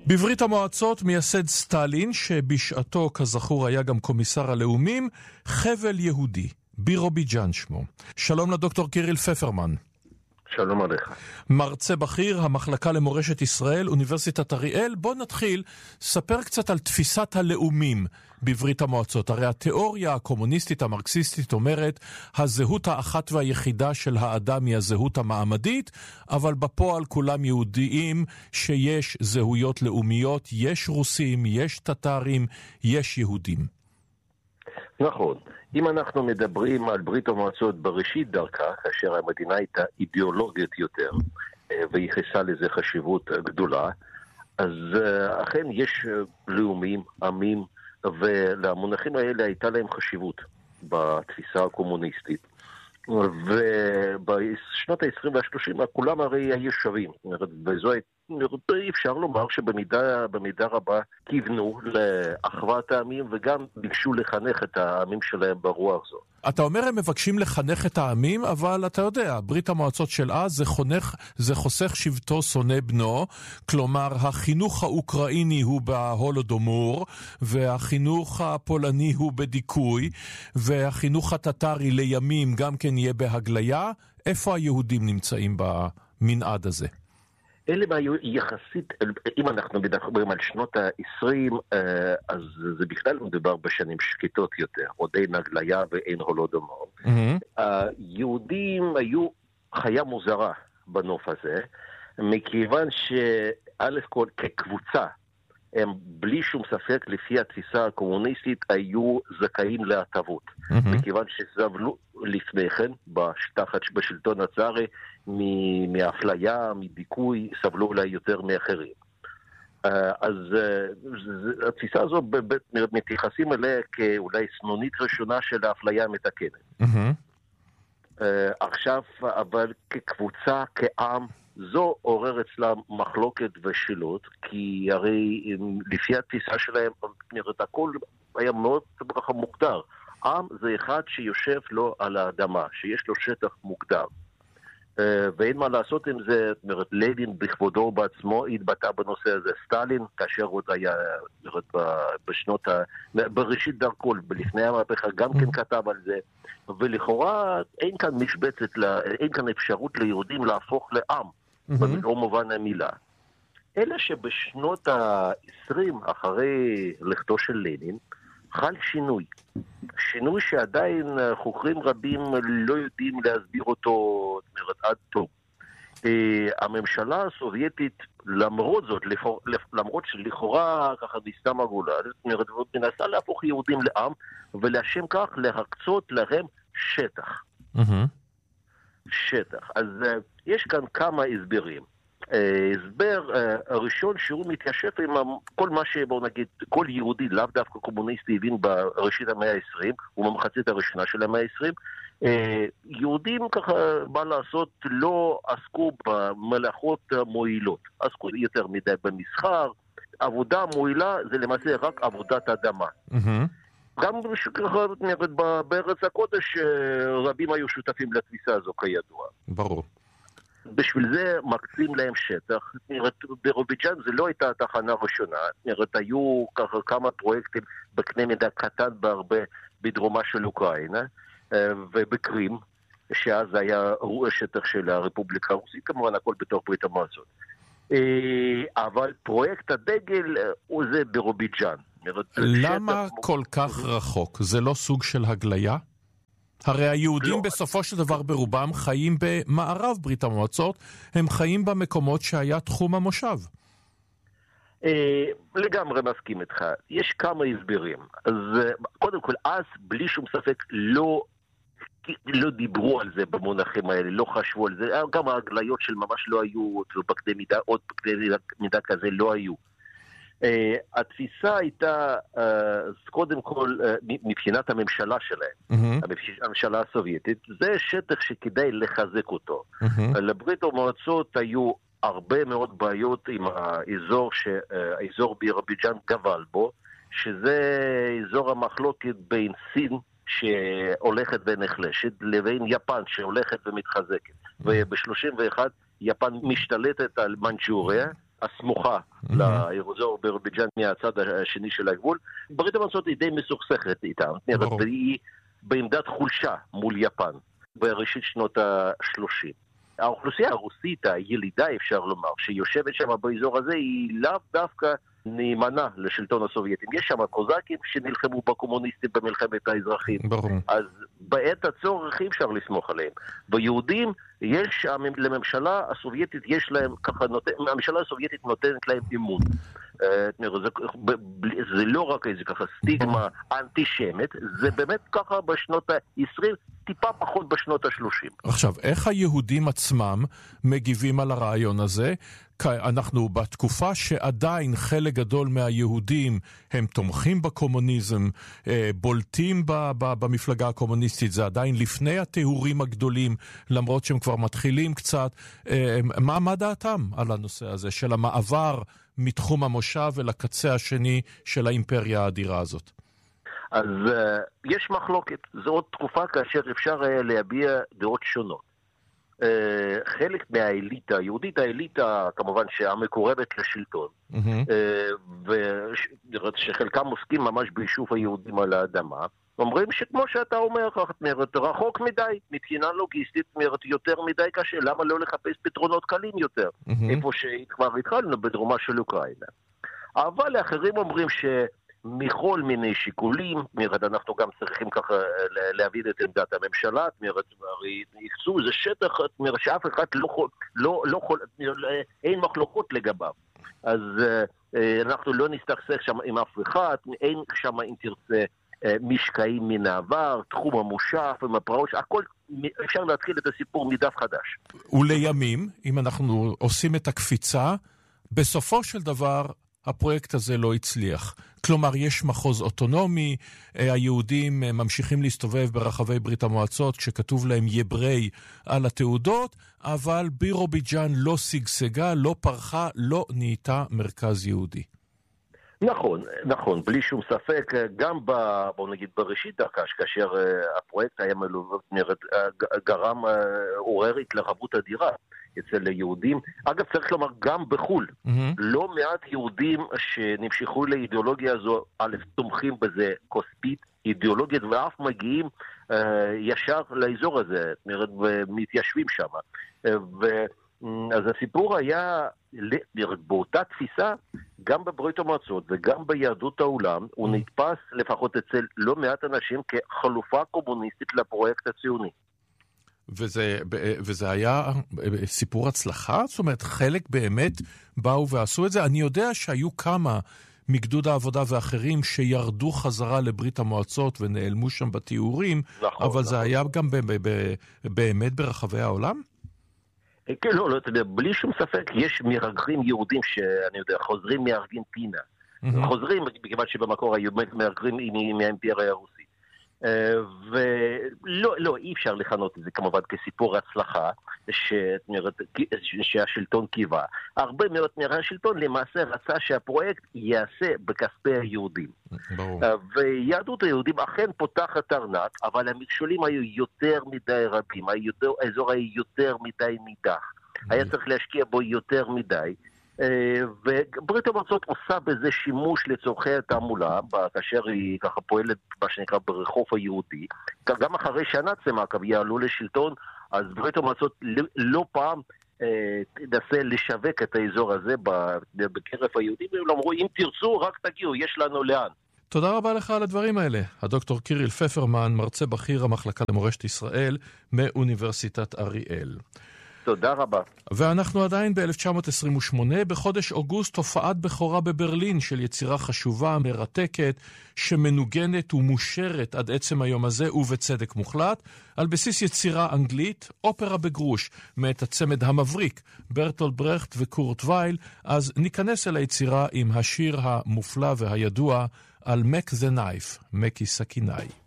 בברית המועצות מייסד סטלין, שבשעתו כזכור היה גם קומיסר הלאומים, חבל יהודי, בירוביג'אן שמו. שלום לדוקטור קיריל פפרמן. שלום עליך. מרצה בכיר, המחלקה למורשת ישראל, אוניברסיטת אריאל. בוא נתחיל, ספר קצת על תפיסת הלאומים בברית המועצות. הרי התיאוריה הקומוניסטית המרקסיסטית אומרת, הזהות האחת והיחידה של האדם היא הזהות המעמדית, אבל בפועל כולם יהודיים שיש זהויות לאומיות, יש רוסים, יש טטרים, יש יהודים. נכון. אם אנחנו מדברים על ברית המועצות בראשית דרכה, כאשר המדינה הייתה אידיאולוגית יותר, וייחסה לזה חשיבות גדולה, אז אכן יש לאומים, עמים, ולמונחים האלה הייתה להם חשיבות בתפיסה הקומוניסטית. ובשנות ה-20 וה-30 כולם הרי היו שווים, וזו אפשר לומר שבמידה רבה כיוונו לאחוות העמים וגם ביקשו לחנך את העמים שלהם ברוח זו. אתה אומר הם מבקשים לחנך את העמים, אבל אתה יודע, ברית המועצות של אז זה חוסך שבטו שונא בנו, כלומר החינוך האוקראיני הוא בהולודומור, והחינוך הפולני הוא בדיכוי, והחינוך הטטרי לימים גם כן יהיה בהגליה. איפה היהודים נמצאים במנעד הזה? אלה היו יחסית, אם אנחנו מדברים על שנות ה-20, אז זה בכלל מדובר בשנים שקטות יותר, עוד אין הגליה ואין הולודומור. היהודים היו חיה מוזרה בנוף הזה, מכיוון שא' כל כקבוצה, הם בלי שום ספק לפי התפיסה הקומוניסטית היו זכאים להטבות. מכיוון שסבלו לפני כן, בשלטון הצארי, מאפליה, מדיכוי, סבלו אולי יותר מאחרים. אז התפיסה הזו מתייחסים אליה כאולי סנונית ראשונה של האפליה המתקנת. עכשיו, אבל כקבוצה, כעם, זו עורר אצלם מחלוקת ושילות, כי הרי לפי התפיסה שלהם, הכל היה מאוד מוגדר. עם זה אחד שיושב לו על האדמה, שיש לו שטח מוגדר. ואין מה לעשות עם זה, לנין בכבודו בעצמו התבטא בנושא הזה. סטלין, כאשר עוד היה בראשית דרכו, לפני המהפכה, גם כן כתב על זה. ולכאורה אין כאן משבצת, אין כאן אפשרות ליהודים להפוך לעם, במלוא מובן המילה. אלא שבשנות ה-20, אחרי לכתו של לנין, חל שינוי שעדיין חוקרים רבים לא יודעים להסביר אותו עד טוב. הממשלה הסובייטית, למרות שלכאורה ככה נסתם הגולה, מנסה להפוך יהודים לעם, ולשם כך להקצות להם שטח. אז יש כאן כמה הסברים. הסבר הראשון שהוא מתיישב עם כל מה שבוא נגיד כל יהודי לאו דווקא קומוניסטי הבין בראשית המאה ה-20 ובמחצית הראשונה של המאה ה-20. יהודים ככה מה לעשות לא עסקו במלאכות מועילות, עסקו יותר מדי במסחר. עבודה מועילה זה למעשה רק עבודת אדמה. גם בארץ הקודש רבים היו שותפים לתפיסה הזו כידוע. ברור. בשביל זה מקצים להם שטח. בירוביג'אן זה לא הייתה התחנה הראשונה, היו כמה פרויקטים בקנה מידה קטן בהרבה בדרומה של אוקראינה ובקרים, שאז היה שטח של הרפובליקה הרוסית, כמובן הכל בתוך ברית המועצות. אבל פרויקט הדגל הוא זה בירוביג'אן. למה כל כך רחוק? זה לא סוג של הגליה? הרי היהודים בסופו של דבר ברובם חיים במערב ברית המועצות, הם חיים במקומות שהיה תחום המושב. לגמרי מסכים איתך. יש כמה הסברים. אז קודם כל, אז בלי שום ספק לא דיברו על זה במונחים האלה, לא חשבו על זה. גם ההגליות של ממש לא היו, בקנה מידה כזה לא היו. התפיסה הייתה קודם כל מבחינת הממשלה שלהם, הממשלה הסובייטית, זה שטח שכדאי לחזק אותו. לברית המועצות היו הרבה מאוד בעיות עם האזור בירוביג'אן גבל בו, שזה אזור המחלוקת בין סין שהולכת ונחלשת לבין יפן שהולכת ומתחזקת. וב-31 יפן משתלטת על מנצ'וריה, הסמוכה לאזור בירוביג'אן מהצד השני של הגבול. ברית המועצות היא די מסוכסכת איתה, והיא בעמדת חולשה מול יפן בראשית שנות ה-30. האוכלוסייה הרוסית הילידה, אפשר לומר, שיושבת שם באזור הזה, היא לאו דווקא נאמנה לשלטון הסובייטים. יש שם קוזקים שנלחמו בקומוניסטים במלחמת האזרחים. אז בעת הצורך אי אפשר לסמוך עליהם. ביהודים יש, לממשלה הסובייטית יש להם, ככה, הממשלה הסובייטית נותנת להם אמון. זה לא רק איזה ככה סטיגמה אנטישמית, זה באמת ככה בשנות ה-20, טיפה פחות בשנות ה-30. עכשיו, איך היהודים עצמם מגיבים על הרעיון הזה? אנחנו בתקופה שעדיין חלק גדול מהיהודים הם תומכים בקומוניזם, בולטים במפלגה הקומוניסטית, זה עדיין לפני התיאורים הגדולים, למרות שהם כבר מתחילים קצת. מה דעתם על הנושא הזה של המעבר מתחום המושב ולקצה השני של האימפריה האדירה הזאת? אז יש מחלוקת. זו עוד תקופה כאשר אפשר להביע דעות שונות. חלק מהאליטה, היהודית האליטה כמובן שהמקורבת לשלטון, ושחלקם עוסקים ממש ביישוב היהודים על האדמה, אומרים שכמו שאתה אומר, רחוק מדי, מבחינה לוגיסטית, יותר מדי קשה, למה לא לחפש פתרונות קלים יותר, איפה שכבר התחלנו בדרומה של אוקראינה. אבל האחרים אומרים מכל מיני שיקולים, אנחנו גם צריכים ככה להבין את עמדת הממשלה, יקצו זה שטח שאף אחד אין מחלוקות לגביו. אז אנחנו לא נסתכסך שם עם אף אחד, אין שם אם תרצה משקעים מן העבר, תחום המושב, עם הפרעות, הכל אפשר להתחיל את הסיפור מדף חדש. ולימים, אם אנחנו עושים את הקפיצה, בסופו של דבר הפרויקט הזה לא הצליח. כלומר, יש מחוז אוטונומי, היהודים ממשיכים להסתובב ברחבי ברית המועצות כשכתוב להם יברי על התעודות, אבל בירוביג'אן לא סגסגה, לא פרחה, לא נהייתה מרכז יהודי. נכון, בלי שום ספק, גם בוא נגיד בראשית דרכה, כאשר הפרויקט היה גרם עורר התלהבות אדירה אצל היהודים. אגב, צריך לומר, גם בחול, לא מעט יהודים שנמשכו לאידיאולוגיה הזו, א', תומכים בזה כוספית, אידיאולוגית, ואף מגיעים ישר לאזור הזה, ומתיישבים שם. אז הסיפור היה, באותה תפיסה, גם בברית המועצות וגם ביהדות העולם, הוא נתפס לפחות אצל לא מעט אנשים כחלופה קומוניסטית לפרויקט הציוני. וזה היה סיפור הצלחה? זאת אומרת, חלק באמת באו ועשו את זה? אני יודע שהיו כמה מגדוד העבודה ואחרים שירדו חזרה לברית המועצות ונעלמו שם בתיאורים, אבל זה היה גם באמת ברחבי העולם? כן, לא, אתה יודע, בלי שום ספק יש מרגרים יהודים שאני יודע, חוזרים מארגנטינה. חוזרים, מכיוון שבמקור היו מרגרים מהאימפריה הרוסית. ולא, אי אפשר לכנות את זה כמובן כסיפור הצלחה שהשלטון קיווה. הרבה מאוד מהשלטון למעשה רצה שהפרויקט יעשה בכספי היהודים. ויהדות היהודים אכן פותחת ארנק, אבל המכשולים היו יותר מדי רבים, האזור היה יותר מדי נידח, היה צריך להשקיע בו יותר מדי. וברית המועצות עושה בזה שימוש לצורכי התעמולה, כאשר היא ככה פועלת מה שנקרא ברחוב היהודי, גם אחרי שהנאצים יעלו לשלטון, אז ברית המועצות לא פעם תנסה לשווק את האזור הזה בקרב היהודים, והם אמרו, אם תרצו רק תגיעו, יש לנו לאן. תודה רבה לך על הדברים האלה. הדוקטור קיריל פפרמן, מרצה בכיר המחלקה למורשת ישראל מאוניברסיטת אריאל. תודה רבה. ואנחנו עדיין ב-1928, בחודש אוגוסט, הופעת בכורה בברלין של יצירה חשובה, מרתקת, שמנוגנת ומושרת עד עצם היום הזה, ובצדק מוחלט, על בסיס יצירה אנגלית, אופרה בגרוש, מאת הצמד המבריק, ברטולד ברכט וקורט וייל. אז ניכנס אל היצירה עם השיר המופלא והידוע על מק זה נייף, מקי סכינאי.